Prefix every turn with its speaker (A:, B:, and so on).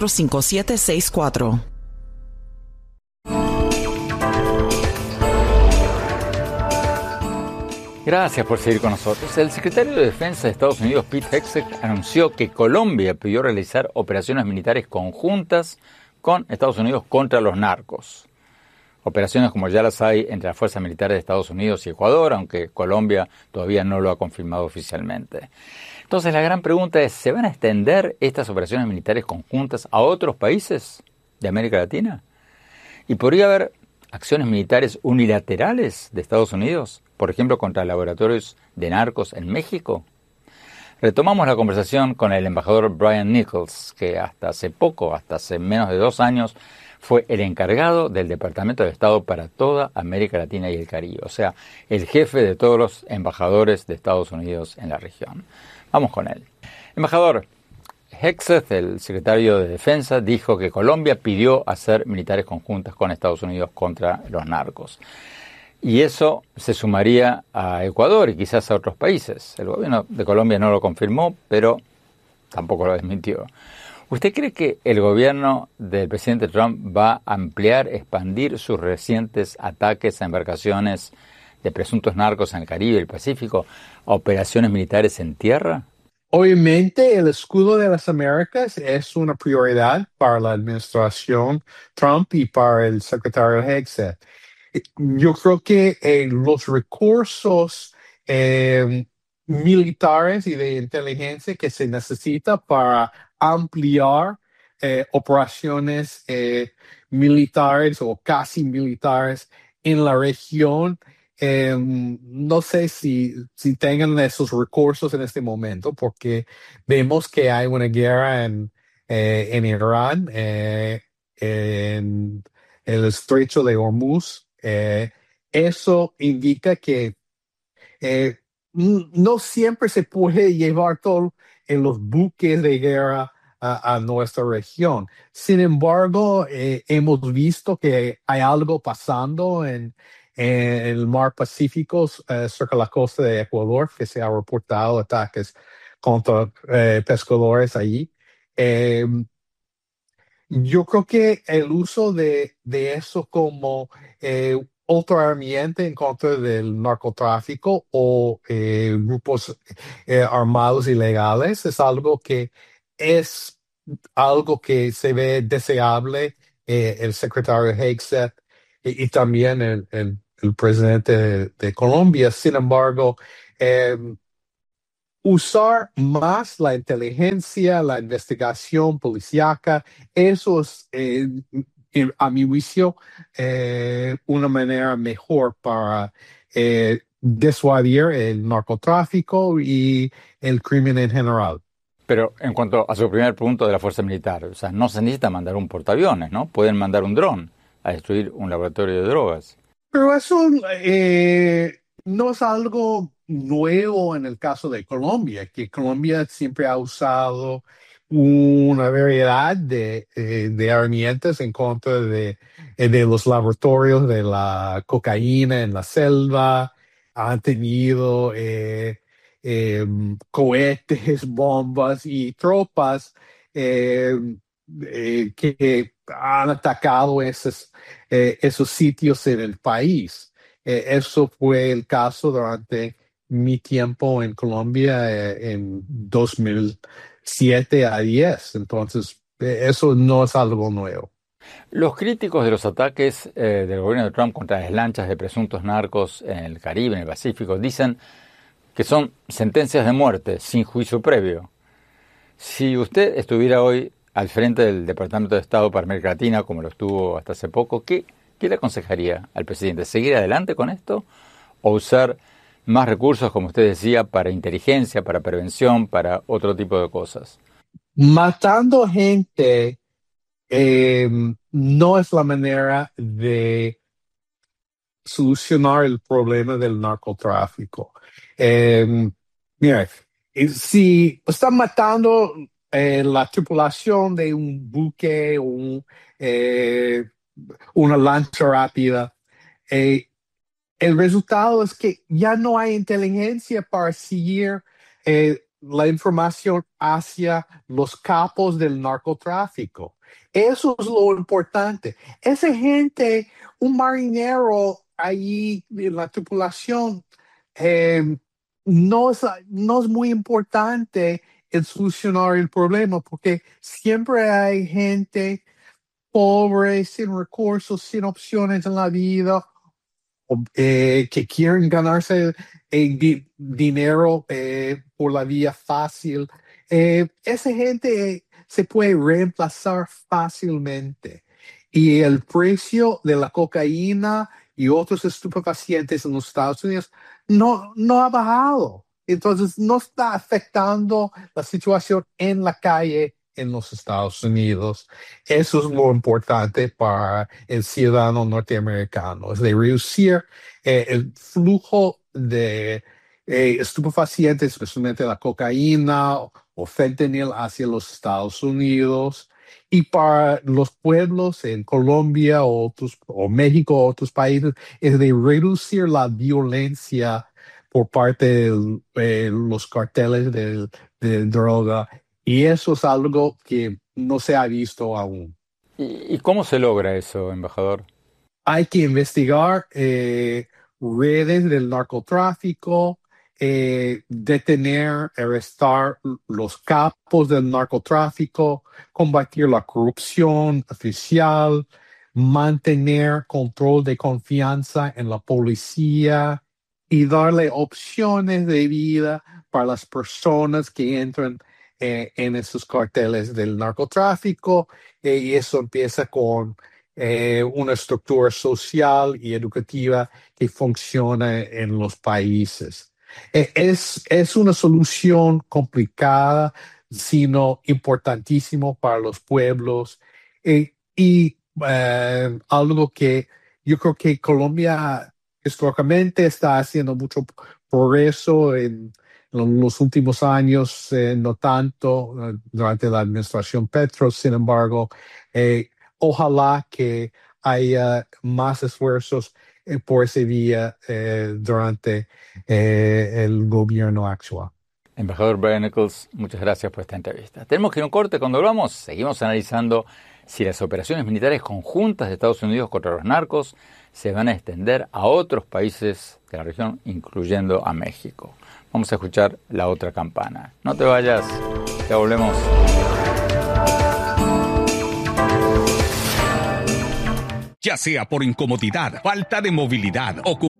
A: 844-984-5764.
B: Gracias por seguir con nosotros. El secretario de Defensa de Estados Unidos, Pete Hegseth, anunció que Colombia pidió realizar operaciones militares conjuntas con Estados Unidos contra los narcos. Operaciones como ya las hay entre las fuerzas militares de Estados Unidos y Ecuador, aunque Colombia todavía no lo ha confirmado oficialmente. Entonces la gran pregunta es, ¿se van a extender estas operaciones militares conjuntas a otros países de América Latina? ¿Y podría haber acciones militares unilaterales de Estados Unidos, por ejemplo, contra laboratorios de narcos en México? Retomamos la conversación con el embajador Brian Nichols, que hasta hace menos de 2 años, fue el encargado del Departamento de Estado para toda América Latina y el Caribe, o sea, el jefe de todos los embajadores de Estados Unidos en la región. Vamos con él. Embajador, Hegseth, el secretario de Defensa, dijo que Colombia pidió hacer militares conjuntas con Estados Unidos contra los narcos. Y eso se sumaría a Ecuador y quizás a otros países. El gobierno de Colombia no lo confirmó, pero tampoco lo desmintió. ¿Usted cree que el gobierno del presidente Trump va a ampliar, expandir sus recientes ataques a embarcaciones de presuntos narcos en el Caribe y el Pacífico a operaciones militares en tierra?
C: Obviamente, el escudo de las Américas es una prioridad para la administración Trump y para el secretario Hegseth. Yo creo que los recursos militares y de inteligencia que se necesita para ampliar operaciones militares o casi militares en la región, no sé si tengan esos recursos en este momento, porque vemos que hay una guerra en Irán, en el estrecho de Hormuz. Eso indica que no siempre se puede llevar todo en los buques de guerra a nuestra región. Sin embargo, hemos visto que hay algo pasando en el mar Pacífico, cerca de la costa de Ecuador, que se ha reportado ataques contra pescadores allí. Yo creo que el uso de eso como otro herramienta en contra del narcotráfico o grupos armados ilegales es algo que se ve deseable. El secretario Hegseth y también el presidente de Colombia. Sin embargo, usar más la inteligencia, la investigación policíaca, eso es, a mi juicio, una manera mejor para disuadir el narcotráfico y el crimen en general.
B: Pero en cuanto a su primer punto de la fuerza militar, o sea, no se necesita mandar un portaaviones, ¿no? Pueden mandar un dron a destruir un laboratorio de drogas.
C: Pero eso no es algo nuevo en el caso de Colombia, que Colombia siempre ha usado una variedad de herramientas en contra de los laboratorios de la cocaína en la selva. Han tenido cohetes, bombas y tropas eh, que han atacado esos sitios en el país. Eso fue el caso durante mi tiempo en Colombia en 2007 a 2010. Entonces, eso no es algo nuevo.
B: Los críticos de los ataques del gobierno de Trump contra las lanchas de presuntos narcos en el Caribe, en el Pacífico, dicen que son sentencias de muerte sin juicio previo. Si usted estuviera hoy al frente del Departamento de Estado para América Latina, como lo estuvo hasta hace poco, ¿qué le aconsejaría al presidente? ¿Seguir adelante con esto o usar más recursos, como usted decía, para inteligencia, para prevención, para otro tipo de cosas?
C: Matando gente no es la manera de solucionar el problema del narcotráfico. Mira, si están matando la tripulación de un buque o una lancha rápida, el resultado es que ya no hay inteligencia para seguir la información hacia los capos del narcotráfico. Eso es lo importante. Esa gente, un marinero allí en la tripulación, eh, no es muy importante el solucionar el problema porque siempre hay gente pobre, sin recursos, sin opciones en la vida, que quieren ganarse dinero por la vía fácil. Esa gente se puede reemplazar fácilmente. Y el precio de la cocaína y otros estupefacientes en los Estados Unidos no ha bajado. Entonces, no está afectando la situación en la calle en los Estados Unidos. Eso es lo importante para el ciudadano norteamericano, es de reducir el flujo de estupefacientes, especialmente la cocaína o fentanil hacia los Estados Unidos. Y para los pueblos en Colombia o México o otros países, es de reducir la violencia por parte de los carteles de droga. Y eso es algo que no se ha visto aún.
B: ¿Y cómo se logra eso, embajador?
C: Hay que investigar redes del narcotráfico, detener, arrestar los capos del narcotráfico, combatir la corrupción oficial, mantener control de confianza en la policía y darle opciones de vida para las personas que entran en esos carteles del narcotráfico. Y eso empieza con una estructura social y educativa que funciona en los países. Es una solución complicada, sino importantísimo para los pueblos y algo que yo creo que Colombia históricamente está haciendo mucho progreso en los últimos años, no tanto durante la administración Petro. Sin embargo, ojalá que haya más esfuerzos por esa vía durante el gobierno actual.
B: Embajador Brian Nichols, muchas gracias por esta entrevista. Tenemos que ir a un corte. Cuando volvamos, seguimos analizando si las operaciones militares conjuntas de Estados Unidos contra los narcos se van a extender a otros países de la región, incluyendo a México. Vamos a escuchar la otra campana. No te vayas, ya volvemos.
A: Ya sea por incomodidad, falta de movilidad o